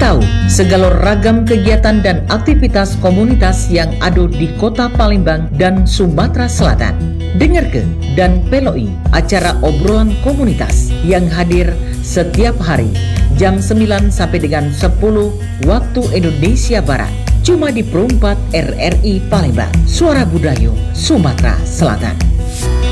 tahu segala ragam kegiatan dan aktivitas komunitas yang ada di Kota Palembang dan Sumatera Selatan. Dengarkan dan peloi acara obrolan komunitas yang hadir setiap hari jam 9 sampai dengan 10 waktu Indonesia Barat. Cuma di Perumpat RRI Palembang, Suara Budaya, Sumatera Selatan.